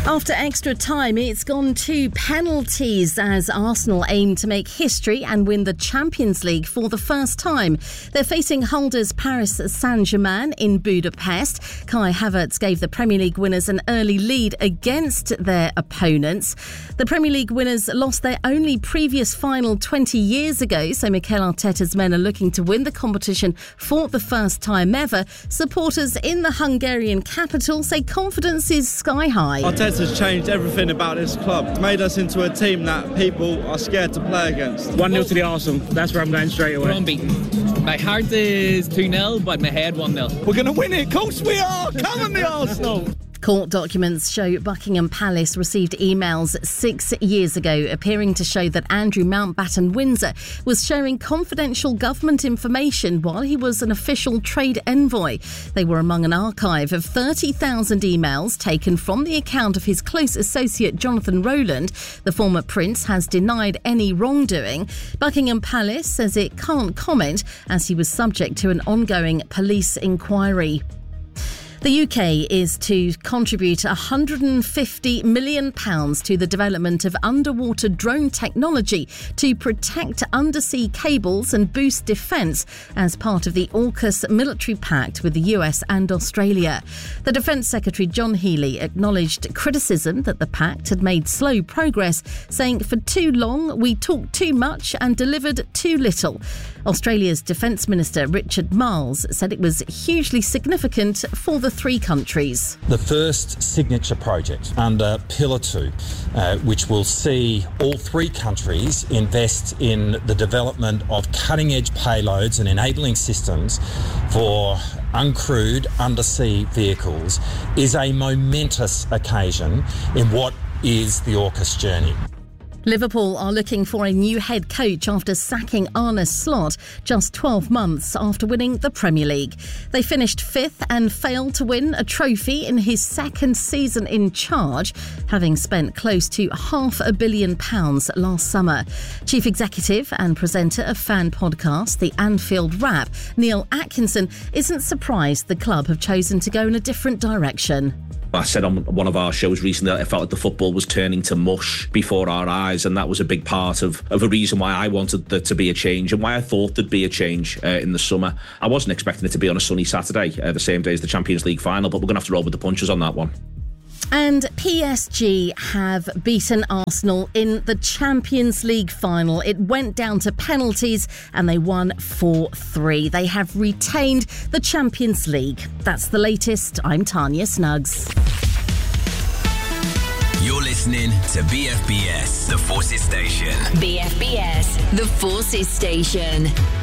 After extra time, it's gone to penalties as Arsenal aim to make history and win the Champions League for the first time. They're facing holders Paris Saint-Germain in Budapest. Kai Havertz gave the Premier League winners an early lead against their opponents. The Premier League winners lost their only previous final 20 years ago, so Mikel Arteta's men are looking to win the competition for the first time ever. Supporters in the Hungarian capital say confidence is sky high. Arteta's changed everything about this club. It's made us into a team that people are scared to play against. 1-0 to the Arsenal. That's where I'm going straight away. We're unbeaten. My heart is 2-0, but my head 1-0. We're going to win it. Of course we are. Come on, the Arsenal. Court documents show Buckingham Palace received emails 6 years ago appearing to show that Andrew Mountbatten-Windsor was sharing confidential government information while he was an official trade envoy. They were among an archive of 30,000 emails taken from the account of his close associate Jonathan Rowland. The former prince has denied any wrongdoing. Buckingham Palace says it can't comment as he was subject to an ongoing police inquiry. The UK is to contribute £150 million to the development of underwater drone technology to protect undersea cables and boost defence as part of the AUKUS military pact with the US and Australia. The Defence Secretary John Healey acknowledged criticism that the pact had made slow progress, saying for too long we talked too much and delivered too little. Australia's Defence Minister Richard Marles said it was hugely significant for the three countries. The first signature project under Pillar 2, which will see all three countries invest in the development of cutting-edge payloads and enabling systems for uncrewed undersea vehicles, is a momentous occasion in what is the AUKUS journey. Liverpool are looking for a new head coach after sacking Arne Slot just 12 months after winning the Premier League. They finished fifth and failed to win a trophy in his second season in charge, having spent close to £500 million last summer. Chief Executive and presenter of fan podcast The Anfield Wrap, Neil Atkinson, isn't surprised the club have chosen to go in a different direction. I said on one of our shows recently that I felt like the football was turning to mush before our eyes, and that was a big part of a reason why I wanted there to be a change and why I thought there'd be a change in the summer. I wasn't expecting it to be on a sunny Saturday, the same day as the Champions League final, but we're going to have to roll with the punches on that one. And PSG have beaten Arsenal in the Champions League final. It went down to penalties and they won 4-3. They have retained the Champions League. That's the latest. I'm Tanya Snuggs. You're listening to BFBS, the Forces Station. BFBS, the Forces Station.